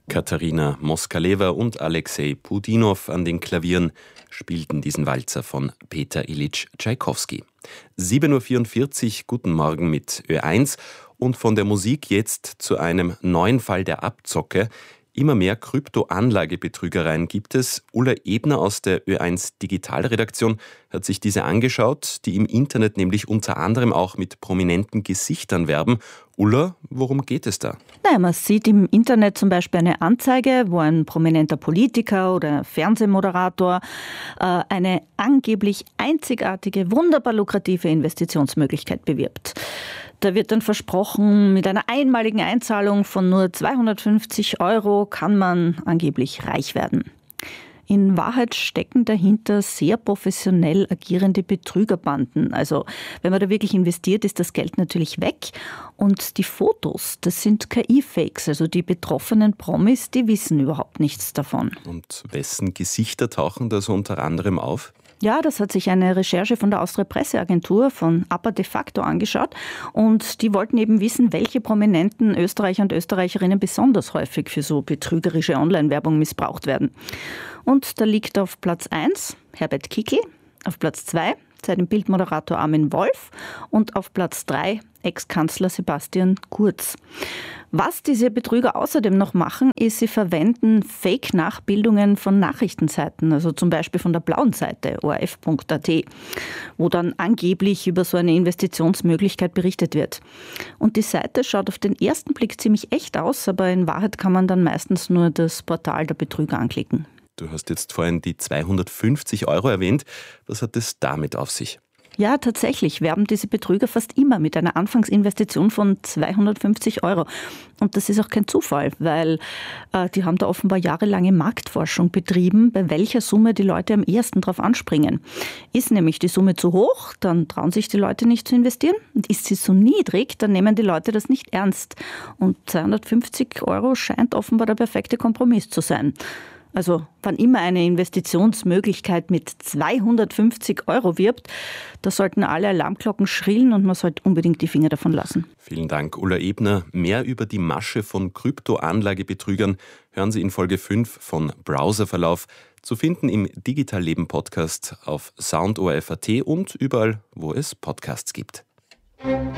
Katarina Moskalewa und Alexei Pudinow an den Klavieren spielten diesen Walzer von Peter Ilyich Tschaikowski. 7.44 Uhr, guten Morgen mit Ö1 und von der Musik jetzt zu einem neuen Fall der Abzocke. Immer mehr Kryptoanlagebetrügereien gibt es. Ulla Ebner aus der Ö1 Digitalredaktion hat sich diese angeschaut, die im Internet nämlich unter anderem auch mit prominenten Gesichtern werben. Ulla, worum geht es da? Man sieht im Internet zum Beispiel eine Anzeige, wo ein prominenter Politiker oder Fernsehmoderator eine angeblich einzigartige, wunderbar lukrative Investitionsmöglichkeit bewirbt. Da wird dann versprochen, mit einer einmaligen Einzahlung von nur 250 € kann man angeblich reich werden. In Wahrheit stecken dahinter sehr professionell agierende Betrügerbanden. Also wenn man da wirklich investiert, ist das Geld natürlich weg. Und die Fotos, das sind KI-Fakes. Also die betroffenen Promis, die wissen überhaupt nichts davon. Und wessen Gesichter tauchen da so unter anderem auf? Ja, das hat sich eine Recherche von der Austria Presseagentur von APA de facto angeschaut und die wollten eben wissen, welche prominenten Österreicher und Österreicherinnen besonders häufig für so betrügerische Online-Werbung missbraucht werden. Und da liegt auf Platz 1 Herbert Kickl, auf Platz 2 Zeit-im-Bild-Moderator Armin Wolf und auf Platz 3 Ex-Kanzler Sebastian Kurz. Was diese Betrüger außerdem noch machen, ist, sie verwenden Fake-Nachbildungen von Nachrichtenseiten, also zum Beispiel von der blauen Seite, orf.at, wo dann angeblich über so eine Investitionsmöglichkeit berichtet wird. Und die Seite schaut auf den ersten Blick ziemlich echt aus, aber in Wahrheit kann man dann meistens nur das Portal der Betrüger anklicken. Du hast jetzt vorhin die 250 € erwähnt. Was hat es damit auf sich? Ja, tatsächlich werben diese Betrüger fast immer mit einer Anfangsinvestition von 250 €. Und das ist auch kein Zufall, weil die haben da offenbar jahrelange Marktforschung betrieben, bei welcher Summe die Leute am ehesten drauf anspringen. Ist nämlich die Summe zu hoch, dann trauen sich die Leute nicht zu investieren. Und ist sie so niedrig, dann nehmen die Leute das nicht ernst. Und 250 € scheint offenbar der perfekte Kompromiss zu sein. Also wann immer eine Investitionsmöglichkeit mit 250 € wirbt, da sollten alle Alarmglocken schrillen und man sollte unbedingt die Finger davon lassen. Vielen Dank, Ulla Ebner. Mehr über die Masche von Kryptoanlagebetrügern hören Sie in Folge 5 von Browserverlauf, zu finden im Digital Leben Podcast auf soundorf.at und überall, wo es Podcasts gibt.